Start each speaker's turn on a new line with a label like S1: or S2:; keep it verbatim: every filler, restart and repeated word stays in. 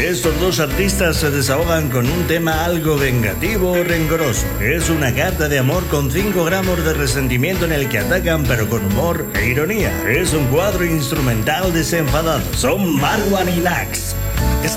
S1: Estos dos artistas se desahogan con un tema algo vengativo o rencoroso. Es una carta de amor con cinco gramos de resentimiento en el que atacan pero con humor e ironía. Es un cuadro instrumental desenfadado. Son Marwan y Nax.
S2: Es